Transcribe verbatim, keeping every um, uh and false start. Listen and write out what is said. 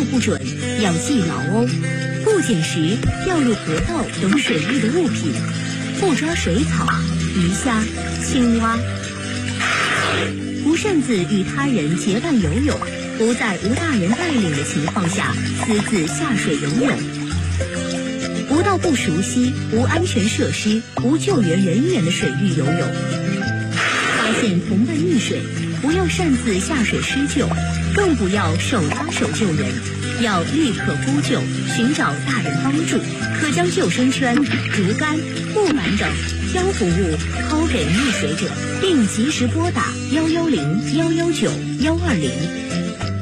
不准，要记牢哦。不捡拾掉入河道等水域的物品，不抓水草、鱼虾、青蛙，不擅自与他人结伴游泳，不在无大人带领的情况下私自下水游泳，不到不熟悉、无安全设施、无救援人员的水域游泳。发现同伴溺水，不要擅自下水施救，更不要手拉手救人，要立刻呼救，寻找大人帮助。可将救生圈、竹竿、木板等漂浮物抛给溺水者，并及时拨打幺幺零、幺幺九、幺二零。